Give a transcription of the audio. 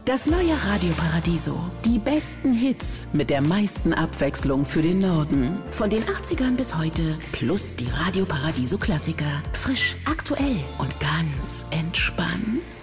Das neue Radio Paradiso. Die besten Hits mit der meisten Abwechslung für den Norden. Von den 80ern bis heute plus die Radio Paradiso Klassiker. Frisch, aktuell und ganz entspannt.